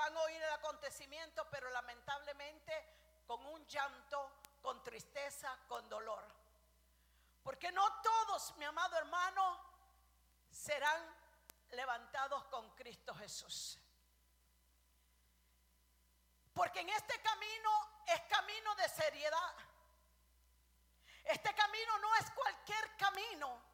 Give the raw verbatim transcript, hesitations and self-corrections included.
van a oír el acontecimiento, pero lamentablemente con un llanto, con tristeza, con dolor. Porque no todos, mi amado hermano, serán levantados con Cristo Jesús. Porque en este camino es camino de seriedad. Este camino no es cualquier camino.